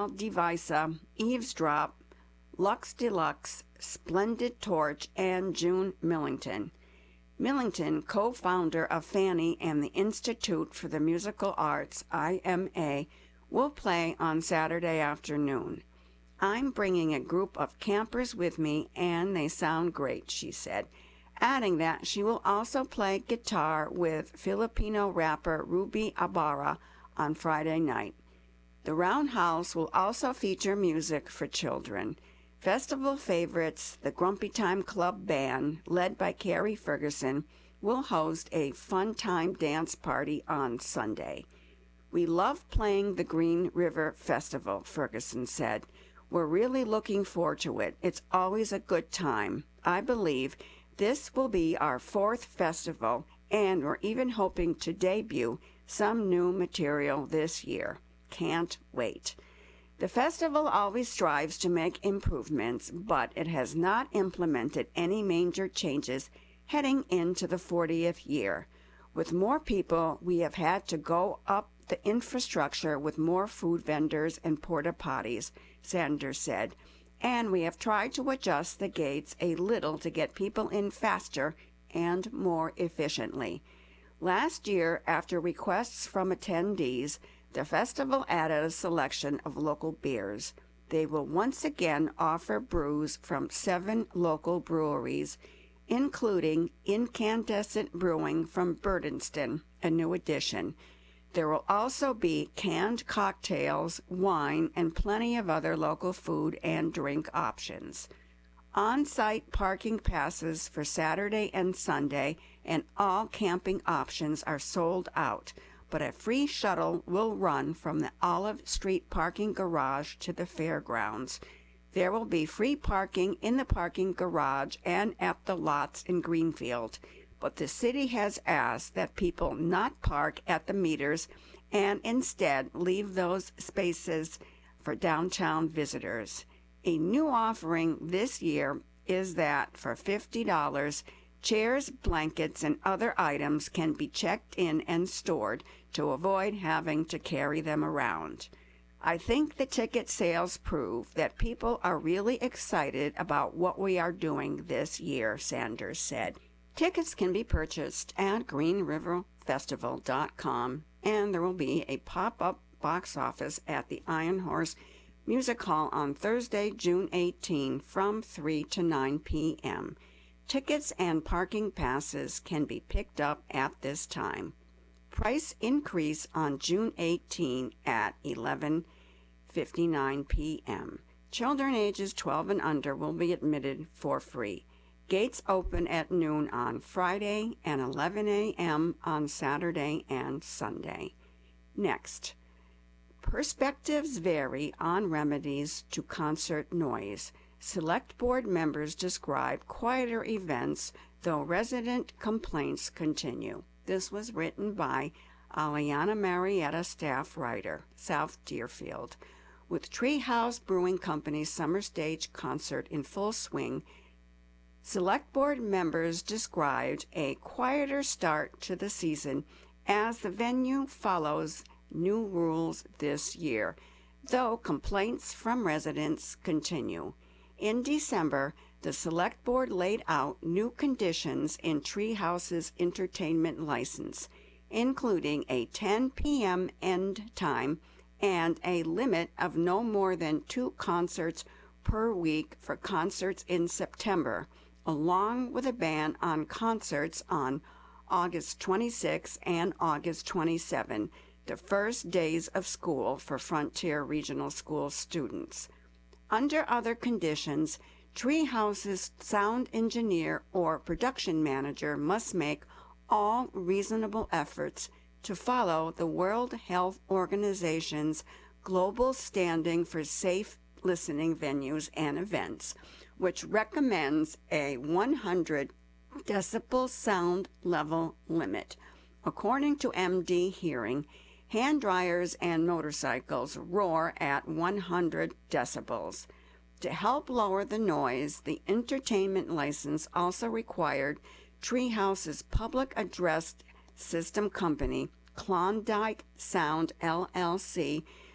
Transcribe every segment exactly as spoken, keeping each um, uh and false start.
Divisa, Eavesdrop, Lux Deluxe, Splendid Torch, and June Millington. Millington, co-founder of Fanny and the Institute for the Musical Arts, I M A, will play on Saturday afternoon. I'm bringing a group of campers with me, and they sound great, she said, adding that she will also play guitar with Filipino rapper Ruby Ibarra on Friday night. The Roundhouse will also feature music for children. Festival favorites, the Grumpy Time Club Band, led by Carrie Ferguson, will host a fun time dance party on Sunday. We love playing the Green River Festival, Ferguson said. We're really looking forward to it. It's always a good time. I believe this will be our fourth festival, and we're even hoping to debut some new material this year. Can't wait. The festival always strives to make improvements, but it has not implemented any major changes heading into the fortieth year. With more people, we have had to go up the infrastructure with more food vendors and porta potties, Sanders said, and we have tried to adjust the gates a little to get people in faster and more efficiently. Last year, after requests from attendees, the festival added a selection of local beers. They will once again offer brews from seven local breweries, including Incandescent Brewing from Burdenston, a new addition. There will also be canned cocktails, wine, and plenty of other local food and drink options. On-site parking passes for Saturday and Sunday and all camping options are sold out, but a free shuttle will run from the Olive Street parking garage to the fairgrounds. There will be free parking in the parking garage and at the lots in Greenfield, but the city has asked that people not park at the meters and instead leave those spaces for downtown visitors. A new offering this year is that for fifty dollars, chairs, blankets, and other items can be checked in and stored to avoid having to carry them around. I think the ticket sales prove that people are really excited about what we are doing this year, Sanders said. Tickets can be purchased at green river festival dot com, and there will be a pop-up box office at the Iron Horse Music Hall on Thursday, June eighteenth from three to nine p m Tickets and parking passes can be picked up at this time. Price increase on June eighteenth at eleven fifty-nine p m Children ages twelve and under will be admitted for free. Gates open at noon on Friday and eleven a m on Saturday and Sunday. Next, perspectives vary on remedies to concert noise. Select board members describe quieter events, though resident complaints continue. This was written by Aliana Marietta, staff writer, South Deerfield. With Treehouse Brewing Company's Summer Stage concert in full swing, Select board members described a quieter start to the season as the venue follows new rules this year, though complaints from residents continue. In December, the Select Board laid out new conditions in Treehouse's entertainment license, including a ten p m end time and a limit of no more than two concerts per week for concerts in September, along with a ban on concerts on August twenty-sixth and August twenty-seventh, the first days of school for Frontier Regional School students. Under other conditions, Treehouse's sound engineer or production manager must make all reasonable efforts to follow the World Health Organization's global standing for safe listening venues and events, which recommends a one hundred decibel sound level limit. According to M D Hearing, hand dryers and motorcycles roar at one hundred decibels. To help lower the noise, the entertainment license also required Treehouse's public address system company, Klondike Sound L L C,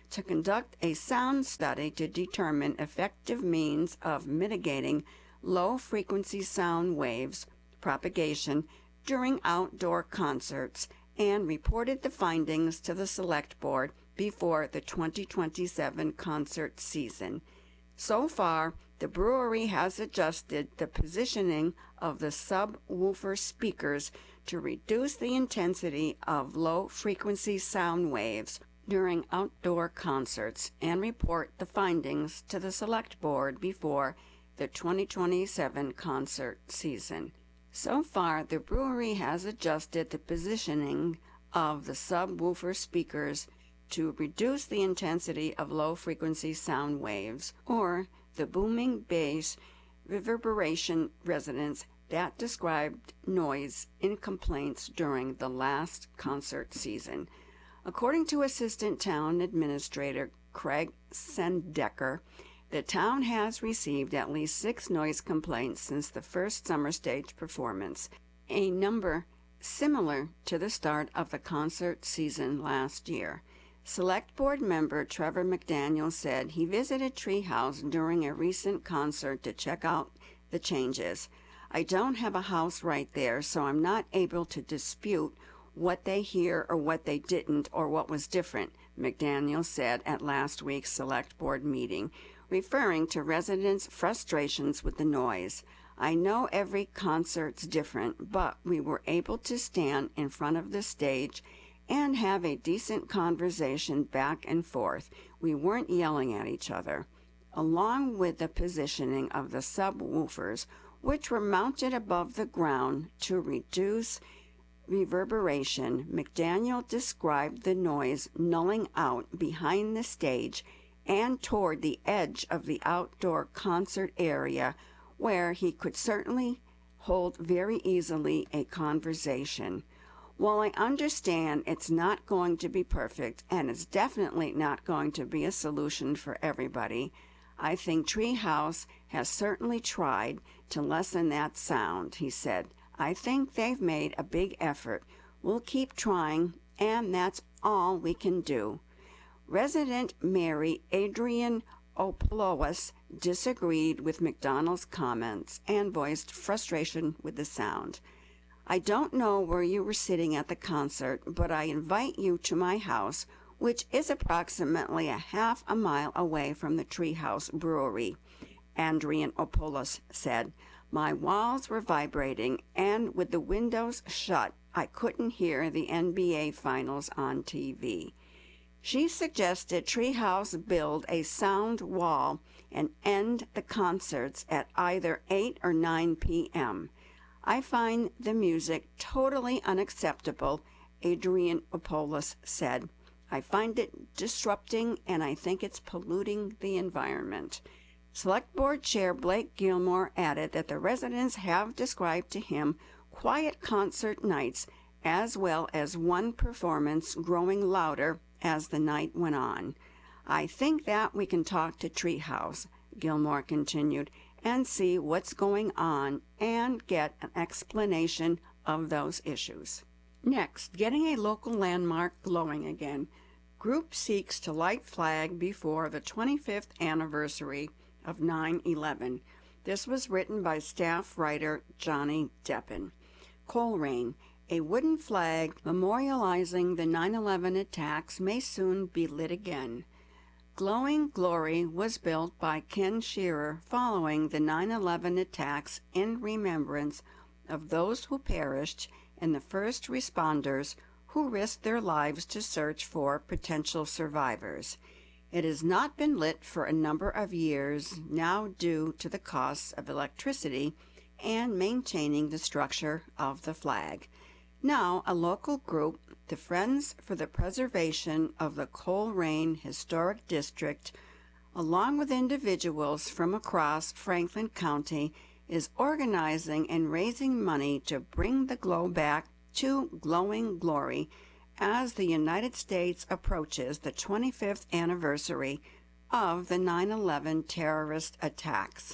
to conduct a sound study to determine effective means of mitigating low-frequency sound waves propagation during outdoor concerts and reported the findings to the Select Board before the twenty twenty-seven concert season. So far, the brewery has adjusted the positioning of the subwoofer speakers to reduce the intensity of low-frequency sound waves during outdoor concerts and report the findings to the Select Board before the twenty twenty-seven concert season. So far, the brewery has adjusted the positioning of the subwoofer speakers to reduce the intensity of low-frequency sound waves, or the booming bass reverberation resonance that described noise in complaints during the last concert season. According to Assistant Town Administrator Craig Sendecker, the town has received at least six noise complaints since the first summer stage performance, a number similar to the start of the concert season last year. Select Board member Trevor McDaniel said he visited Treehouse during a recent concert to check out the changes. I don't have a house right there, so I'm not able to dispute what they hear or what they didn't or what was different, McDaniel said at last week's Select Board meeting, referring to residents' frustrations with the noise. I know every concert's different, but we were able to stand in front of the stage and have a decent conversation back and forth. We weren't yelling at each other. Along with the positioning of the subwoofers, which were mounted above the ground to reduce reverberation, McDaniel described the noise nulling out behind the stage and toward the edge of the outdoor concert area, where he could certainly hold very easily a conversation. While I understand it's not going to be perfect, and it's definitely not going to be a solution for everybody, I think Treehouse has certainly tried to lessen that sound, he said. I think they've made a big effort. We'll keep trying, and that's all we can do. Resident Mary Adrian Opolowas disagreed with McDonald's comments and voiced frustration with the sound. I don't know where you were sitting at the concert, but I invite you to my house, which is approximately a half a mile away from the Treehouse Brewery, Adrian Opolos said. My walls were vibrating, and with the windows shut, I couldn't hear the N B A Finals on T V. She suggested Treehouse build a sound wall and end the concerts at either eight or nine p.m. I find the music totally unacceptable, Adrian Opolos said. I find it disrupting, and I think it's polluting the environment. Select Board Chair Blake Gilmore added that the residents have described to him quiet concert nights as well as one performance growing louder as the night went on. I think that we can talk to Treehouse, Gilmore continued, and see what's going on and get an explanation of those issues. Next, getting a local landmark glowing again. Group seeks to light flag before the twenty-fifth anniversary of nine eleven. This was written by staff writer Johnny Deppen. Coleraine, a wooden flag memorializing the nine eleven attacks may soon be lit again. Glowing Glory was built by Ken Shearer following the nine eleven attacks in remembrance of those who perished and the first responders who risked their lives to search for potential survivors. It has not been lit for a number of years now due to the costs of electricity and maintaining the structure of the flag. Now, a local group, the Friends for the Preservation of the Coleraine Historic District, along with individuals from across Franklin County, is organizing and raising money to bring the glow back to glowing glory as the United States approaches the twenty-fifth anniversary of the nine eleven terrorist attacks.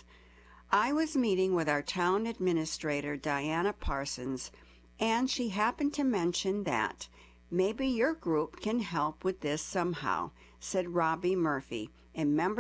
I was meeting with our town administrator, Diana Parsons, and she happened to mention that maybe your group can help with this somehow, said Robbie Murphy, a member